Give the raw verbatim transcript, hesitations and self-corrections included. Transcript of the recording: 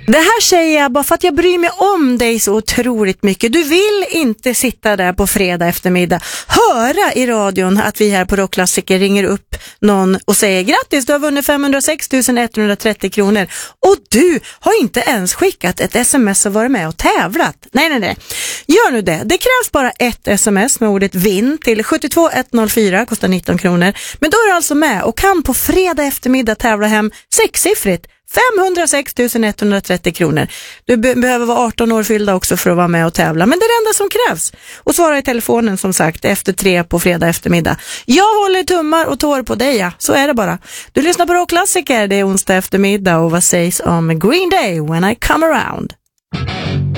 Det här säger jag bara för att jag bryr mig om dig så otroligt mycket. Du vill inte sitta där på fredag eftermiddag, höra i radion att vi här på Rockklassiker ringer upp någon och säger grattis, du har vunnit femhundrasex tusen etthundratrettio kronor och du har inte ens skickat ett sms och varit med och tävlat. Nej, nej, nej. Gör nu det. Det krävs bara ett sms med ordet vinn till sju två ett noll fyra, kostar nitton kronor. Men då är du alltså med och kan på fredag eftermiddag tävla hem sexsiffrigt. femhundrasex tusen etthundratrettio kronor. Du be- behöver vara arton år fyllda också för att vara med och tävla. Men det är det enda som krävs. Och svara i telefonen som sagt efter tre på fredag eftermiddag. Jag håller tummar och tår på dig, ja. Så är det bara. Du lyssnar på Rockklassiker, det är onsdag eftermiddag och vad sägs om Green Day When I Come Around?